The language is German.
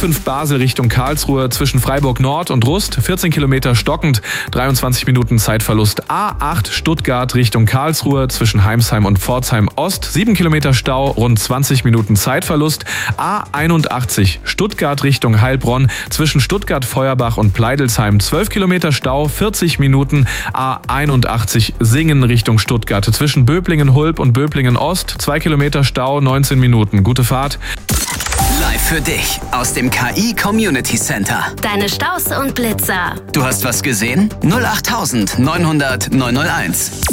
A5 Basel Richtung Karlsruhe zwischen Freiburg Nord und Rust, 14 Kilometer stockend, 23 Minuten Zeitverlust. A8 Stuttgart Richtung Karlsruhe zwischen Heimsheim und Pforzheim Ost, 7 Kilometer Stau, rund 20 Minuten Zeitverlust. A81 Stuttgart Richtung Heilbronn zwischen Stuttgart-Feuerbach und Pleidelsheim, 12 Kilometer Stau, 40 Minuten. A81 Singen Richtung Stuttgart zwischen Böblingen-Hulb und Böblingen-Ost, 2 Kilometer Stau, 19 Minuten. Gute Fahrt. Live für dich aus dem KI Community Center. Deine Staus und Blitzer. Du hast was gesehen? 08900 901.